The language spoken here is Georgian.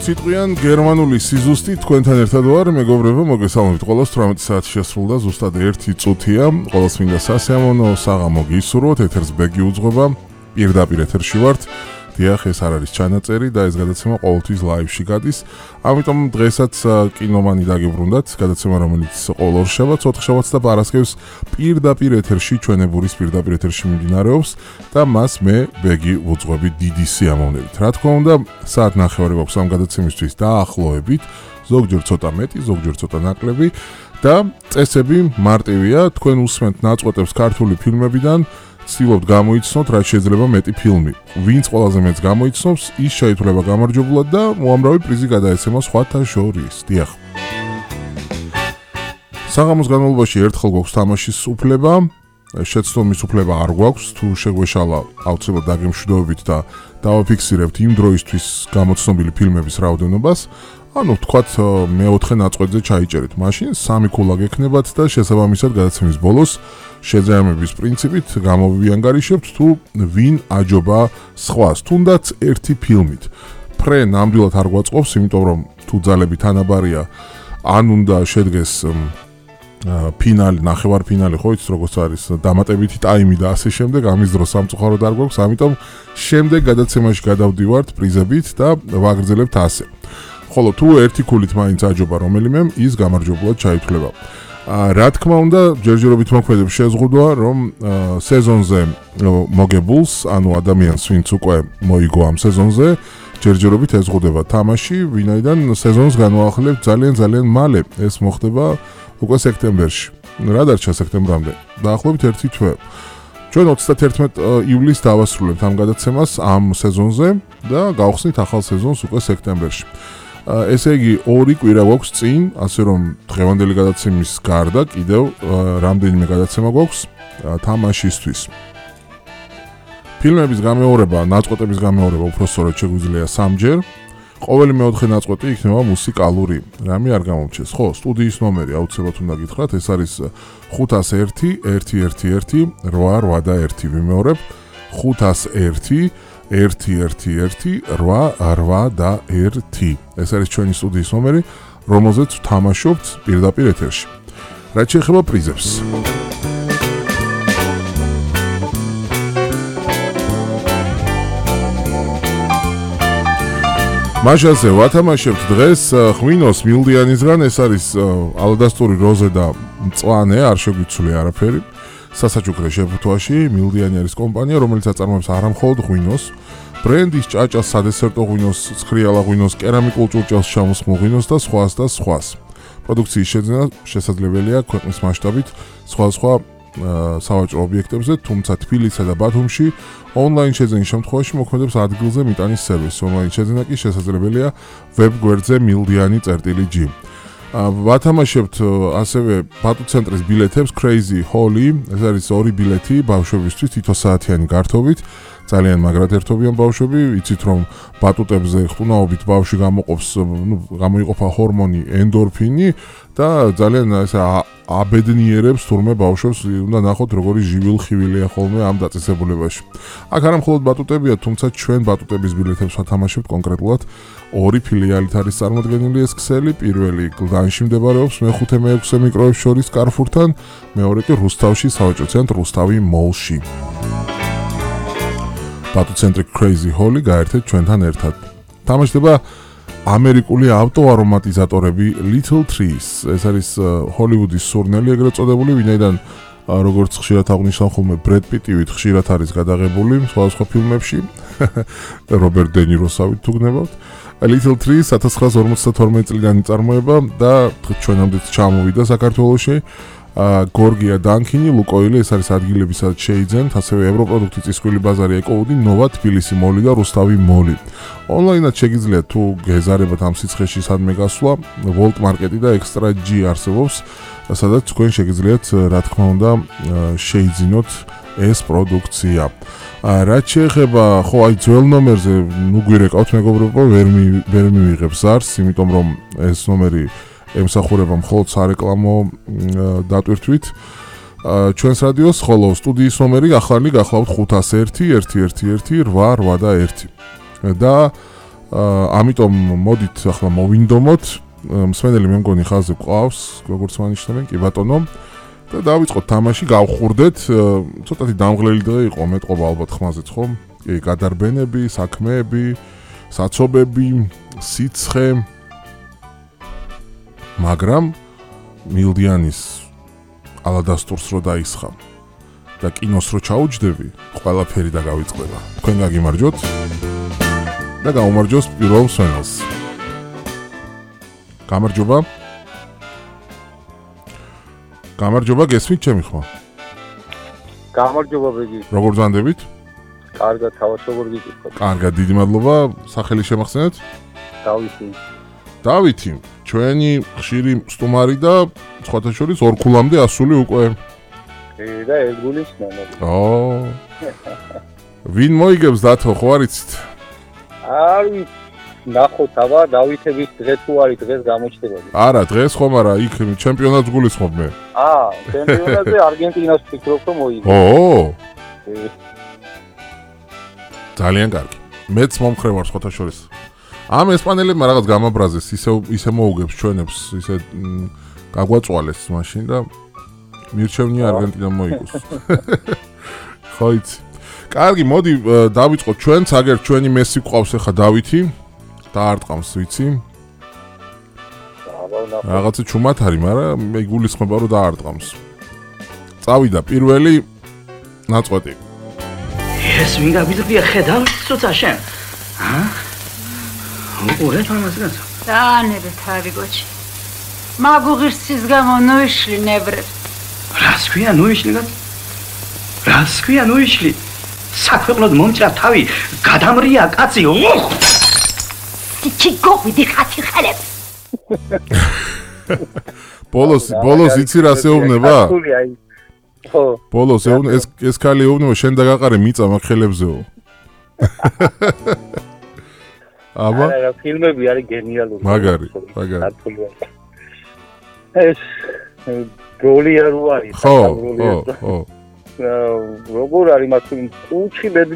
სიტყვიან გერმანული სიზუსტი თქვენთან ერთად ვარ, მეგობრებო, მოგესალმებით ყველას. 18 საათი შესრულდა, ზუსტად 1 წუთია. ყველას მინდა სასიამოვნო საღამო გისურვოთ. ეთერს ბეგი უძღვება, პირდაპირ ეთერში ვართ. დიახ, ეს არ არის ჩანაწერი და ეს გადაცემა ყოველთვის ლაივში გადის. ამიტომ დღესაც კინომანი დაგიბრუნდათ, გადაცემა რომელიც ყოველ ორ შაბათს, 4 შაბათს და პარასკევს პირდაპირ ეთერში, ჩვენებურის პირდაპირ ეთერში მიმდინარეობს და მას მე ბეგი ვუძღვები დიდი სიამოვნებით. რა თქმა უნდა, საათ ნახევარი გვაქვს ამ გადაცემისთვის დაახლოებით, ზოგჯერ ცოტა მეტი, ზოგჯერ ცოტა ნაკლები და წესები მარტივია, თქვენ უსმენთ ნაწყვეტებს ქართული ფილმებიდან. ცდილობთ გამოიცნოთ რაც შეიძლება მეტი ფილმი. ვინც ყველაზე მეტს გამოიცნობს, ის შეითვლება გამარჯვებულად და უამრავი პრიზი გადაეცემა სხვათა შორის. დიახ. საღამოს განმავლობაში ერთხელ გვაქვს თამაშის უფლება, შეცდომის უფლება არ გვაქვს, თუ შეგვეშალა აუცილებლად დაგემშვიდობებით და დავაფიქსირებთ იმ დროისთვის გამოცნობილი ფილმების რაოდენობას. ანუ თქვათ მეოთხე ნაწყვეტზე ჩაიჭერეთ, მაშინ 3 ქულა გექნებათ და შესაბამისად გადაცემის ბოლოს შეძრამების პრინციპით გამოვიანგარიშებთ თუ ვინ აჯობა სხვას, თუნდაც ერთი ფილმით. ფრე ნამდვილად არ გვაწყობს, იმიტომ რომ თუ ძალები თანაბარია, ან უნდა შედგეს ფინალი, ნახევარფინალი, ხო იცით როგორც არის, დამატებითი ტაიმი და ასე შემდეგ, ამის დროს სამწუხაროდ არ გვაქვს, ამიტომ შემდეგ გადაცემაში გადავდივართ პრიზებით და ვაგრძელებთ ასე. ხოლო თუ ერთი ქულით მაინც აჯობა რომელიმე, ის გამარჯვებულად ჩაითვლება. რა თქმა უნდა, ჯერჯერობით მოქმედებს შეზღუდვა, რომ სეზონზე მოგებულს, ანუ ადამიანს, ვინც უკვე მოიგო ამ სეზონზე, ჯერჯერობით ეზღუდება თამაში, ვინაიდან სეზონს განვაახლებთ ძალიან მალე. ეს მოხდება უკვე სექტემბერში. რა დარჩა სექტემბრამდე? დაახლოებით 1 თვე. ჩვენ 31 ივლისს დავასრულებთ ამ გადაცემას ამ სეზონზე და გავხსნით ახალ სეზონს უკვე სექტემბერში. ესე იგი 2 კვირა გვაქვს წინ, ასე რომ დღევანდელი გადაცემის გარდა კიდევ რამდენიმე გადაცემა გვაქვს თამაშისთვის. ფილმების გამეორება, ნაწყვეტების გამეორება უпростоრად შეგვიძლია 3ჯერ. ყოველი მეოთხე ნაწყვეტი იქნება მუსიკალური. რამე არ გამომჩეს, ხო? სტუდიის ნომერი აუცილებლად უნდა გითხრათ, ეს არის 501 111 881. ვიმეორებ 501 111-881. ეს არის ჩვენი სტუდიის ნომერი, რომელზეც ვთამაშობთ პირდაპირ ეთერში. რაც შეეხება პრიზებს. მაშასე ვათამაშებთ დღეს ღვინოს მილდიანისგან, ეს არის ალადასტური როზე და მწვანე, არ შეგვიცვლია არაფერი. სასაჩუქრე შეფუთვაში მილდიანი არის კომპანია, რომელიც აწარმოებს არამხოლოდ ღვინოს, ბრენდის ჭაჭას, სადესერტო ღვინოს, ცხრიალა ღვინოს, კერამიკულ ჭურჭელს ჩამოსხმულ ღვინოს და სხვას. პროდუქციის შეძენა შესაძლებელია ქვეყნის მასშტაბით სხვა სავაჭრო ობიექტებზე, თუმცა თბილისსა და ბათუმში ონლაინ შეძენის შემთხვევაში მოქმედებს ადგილზე მიტანის სერვისი. ონლაინ შეძენა კი შესაძლებელია ვებ გვერდზე mildiani.g. ვათამაშებთ ასევე ბატუცენტრის ბილეთებს Crazy Holly, ეს არის 2 ბილეთი ბავშვებისთვის თითო საათიანი გართობით. ძალიან მაგრად ერთობიან ბავშვები, იცით რომ ბატუტებზე ხტუნაობით ბავშვი გამოიყოფა ჰორმონი ენდორფინი და ძალიან ესე აბედნიერებს თურმე ბავშვებს, უნდა ნახოთ როგორი ჟივილ-ხივილია ხოლმე ამ დაწესებულებაში. აქ არა მხოლოდ ბატუტებია, თუმცა ჩვენ ბატუტების ბილეთებს ვათამაშებთ კონკრეტულად 2 ფილიალით არის წარმოდგენილი ეს ქსელი. პირველი გლდანში მდებარეობს, მეხუთე მეექვსე მიკროებს შორის კარფურთან, მეორე კი რუსთავში სავაჭრო ცენტრ რუსთავი მოლში. ბატუცენტრი Crazy Holly გაერთეთ ჩვენთან ერთად. თამაშდება ამერიკული ავტოარომატიზატორები Little Trees. ეს არის ჰოლივუდის სურნელი ეგრეთ წოდებული, ვინაიდან როგორც ხშირად აღნიშნავ ხოლმე ბრედ პიტივით ხშირად არის გადაღებული სხვადასხვა ფილმებში. რობერტ დე ნიროსავით თუ გნებავთ. Little Trees 1952 წლიდან იწარმოება და ჩვენამდეც ჩამოვიდა საქართველოში. გორგია დანკინი, ლუკოილი, ეს არის ადგილები, სადაც შეიძენთ, ასევე ევროპროდუქტი, წისქვილი ბაზარი, ეკოუდი, ნოვა, თბილისი მოლი და რუსთავი მოლი. ონლაინად შეგიძლიათ თუ გეზარებათ ამ სიცხეში სადმე გასვლა, Volt Market და Extra G არსებობს, სადაც თქვენ შეგიძლიათ, რა თქმა უნდა, შეიძინოთ ეს პროდუქცია. რაც შეეხება, ხო, აი ძველ ნომერზე, ნუ გვირეკავთ მეგობრებო, ვერ მივიღებ ზარს, იმიტომ რომ ეს ნომერი ემსახურება მხოლოდ სარეკლამო დატვირთვით ჩვენს რადიოს, ხოლო სტუდიის ნომერი ახალი გახლავთ 501 111 881 და ამიტომ მოდით ახლა მოვინდომოთ. მსმენელი მე მგონი ხაზზე ყავს, როგორც მანიშნებენ, კი ბატონო. და დავიწყოთ თამაში, გავხურდეთ. ცოტათი დამღლელი დღე იყო, მეტყობა ალბათ ხმაზეც ხო? კი, გადარბენები, საქმეები, საცობები, სიცხე. მაგრამ მილდიანის ალადასტურს რო დაისხა და კინოს რო ჩაუჯდები, ყველაფერი და გავიწყდება. თქვენ გაგიმარჯოთ და გაუმარჯოს პირველ მსმენელს. გამარჯობა. გამარჯობა, გესმით ჩემი ხმა? გამარჯობა ბეგი. როგორ ზანდებით? კარგად, თავად როგორ გიყვართ? კარგად, დიდი მადლობა. სახელი შემახსენეთ? დავითი. დავითი, ჩვენი ხშირი სტუმარი და სხვათა შორის ორქულამდე ასული უკვე. და ეგულის მამა. ვინ მოიგებს დათო, ხო არიცით? არის ნახოთ აბა დავითების დღე თუ არის დღეს გამოჩდება. არა, დღეს ხომ არა, იქ ჩემპიონატს გულისხმობ მე. ჩემპიონატზე არგენტინას ვფიქრობ რომ მოიგებს. ძალიან კარგი. მეც მომხრე ვარ სხვათა შორის. ამ ესპანელებმა რაღაც გამაბრაზეს, ისე მოუგებს ჩვენებს, ისე გაგვაწვალეს მაშინ და მირჩევნია არგენტინა მოიგოს. ხო იცი. კარგი, მოდი დავიწყოთ ჩვენც, აგერ ჩვენი მესი ყავს ახლა დავითი. დაარტყამს ვიცი. რაღაცა ჩუმად არის, მაგრამ მე გულისხმობა რომ დაარტყამს. წავიდა პირველი ნაწყვეტი. ეს ვინ გაბიძია ხედავ ცოტა შენ? უყურეთ ამას გასა. დაანებეთ ავიგოჩი. მაგუღირსის გამო ნუიშლი ნებრებს. რას ქვია ნუიშლი გა? რას ქვია ნუიშლი? საქვეყნოდ მომჭრა თავი, გადამრია კაცი. კი გოვიდი ხათი ხელებს. ბოლოს იცი რა შეეუბნება? ხო. ბოლოს ეს ქალი ეუბნება შენ დაგაყარე მიწა მაგ ხელებზეო. აბა არა, ფილმები არის გენიალური. მაგარი. ეს გოლი არ არის. ხო. როგორ არის მას კუჩი